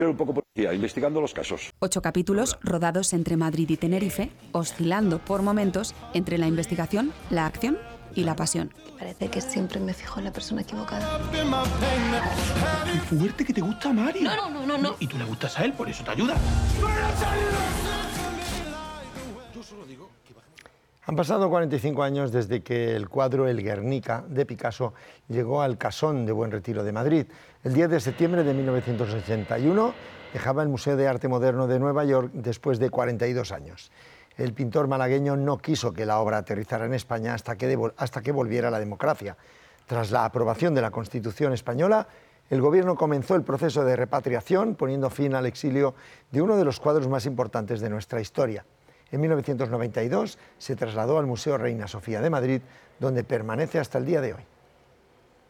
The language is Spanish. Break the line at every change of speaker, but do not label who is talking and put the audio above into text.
un poco policía, investigando los casos.
8 capítulos rodados entre Madrid y Tenerife, oscilando por momentos entre la investigación, la acción y la pasión.
Parece que siempre me fijo en la persona equivocada.
¡Qué fuerte que te gusta Mari!
No.
Y tú le gustas a él, por eso te ayuda.
Han pasado 45 años desde que el cuadro El Guernica de Picasso llegó al Casón de Buen Retiro de Madrid. El 10 de septiembre de 1981 dejaba el Museo de Arte Moderno de Nueva York después de 42 años. El pintor malagueño no quiso que la obra aterrizara en España hasta que volviera la democracia. Tras la aprobación de la Constitución española, el gobierno comenzó el proceso de repatriación, poniendo fin al exilio de uno de los cuadros más importantes de nuestra historia. En 1992 se trasladó al Museo Reina Sofía de Madrid, donde permanece hasta el día de hoy.